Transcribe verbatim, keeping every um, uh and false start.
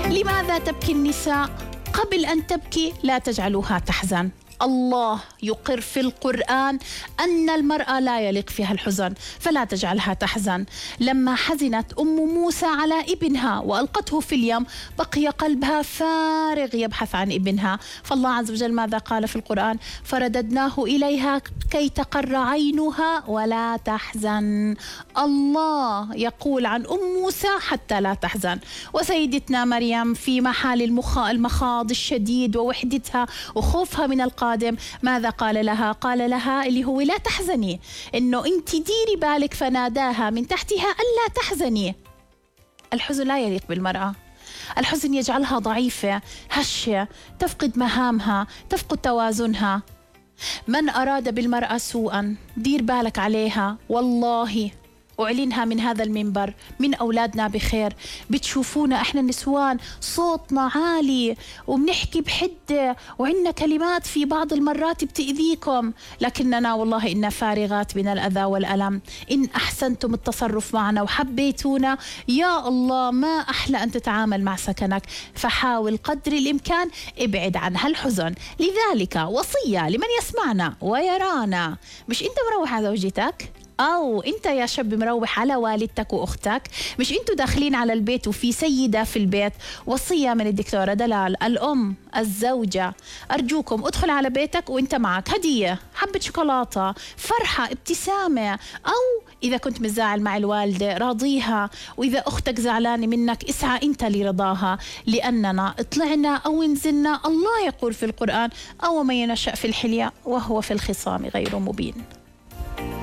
لماذا تبكي النساء؟ قبل أن تبكي لا تجعلوها تحزن. الله يقر في القرآن أن المرأة لا يليق فيها الحزن، فلا تجعلها تحزن. لما حزنت أم موسى على ابنها وألقته في اليم بقي قلبها فارغ يبحث عن ابنها، فالله عز وجل ماذا قال في القرآن؟ فرددناه إليها كي تقر عينها ولا تحزن. الله يقول عن أم موسى حتى لا تحزن. وسيدتنا مريم في محال المخاض الشديد ووحدتها وخوفها من القادم ماذا قال لها؟ قال لها اللي هو لا تحزني، إنه أنت ديري بالك، فناداها من تحتها ألا تحزني. الحزن لا يليق بالمرأة، الحزن يجعلها ضعيفة هشة، تفقد مهامها، تفقد توازنها. من أراد بالمرأة سوءا دير بالك عليها، والله أعلنها من هذا المنبر، من أولادنا بخير. بتشوفونا إحنا النسوان صوتنا عالي وبنحكي بحدة وعندنا كلمات في بعض المرات بتأذيكم، لكننا والله إنا فارغات من الأذى والألم. إن أحسنتم التصرف معنا وحبيتونا، يا الله ما أحلى أن تتعامل مع سكنك، فحاول قدر الإمكان ابعد عن هالحزن. لذلك وصية لمن يسمعنا ويرانا، مش أنت مروح على زوجتك أو أنت يا شاب مروح على والدتك وأختك، مش أنتوا داخلين على البيت وفي سيدة في البيت. وصية من الدكتورة دلال الأم الزوجة، أرجوكم ادخل على بيتك وأنت معك هدية، حبة شوكولاتة، فرحة، ابتسامة، أو إذا كنت متزاعل مع الوالدة راضيها، وإذا أختك زعلانة منك اسعى أنت لرضاها، لأننا طلعنا أو نزلنا الله يقول في القرآن أو من ينشأ في الحلية وهو في الخصام غير مبين.